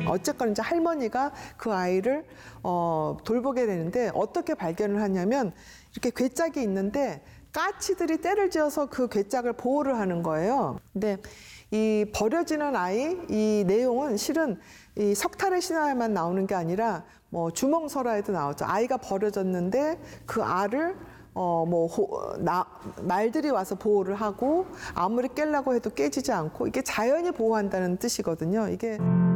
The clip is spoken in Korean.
어쨌건 이제 할머니가 그 아이를 돌보게 되는데 어떻게 발견을 하냐면 이렇게 괴짝이 있는데 까치들이 떼를 지어서 그 괴짝을 보호를 하는 거예요. 근데 이 버려지는 아이 이 내용은 실은 이 석탈의 신화에만 나오는 게 아니라 뭐 주몽설화에도 나오죠. 아이가 버려졌는데 그 알을 말들이 와서 보호를 하고 아무리 깨려고 해도 깨지지 않고 이게 자연이 보호한다는 뜻이거든요. 이게